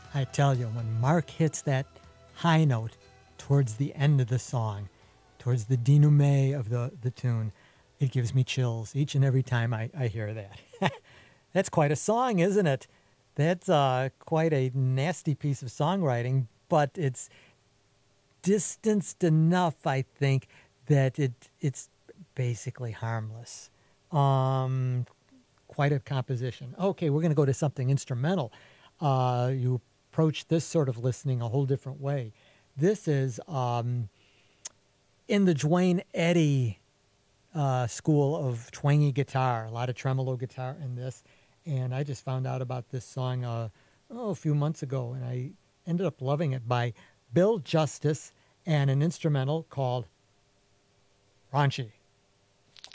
I tell you, when Mark hits that high note towards the end of the song, towards the denouement of the tune, it gives me chills each and every time I hear that. That's quite a song, isn't it? That's quite a nasty piece of songwriting, but it's distanced enough, I think, that it's basically harmless. Quite a composition. Okay, we're going to go to something instrumental. You approach this sort of listening a whole different way. This is in the Duane Eddy school of twangy guitar, a lot of tremolo guitar in this. And I just found out about this song a few months ago, and I ended up loving it, by Bill Justice, and an instrumental called Raunchy.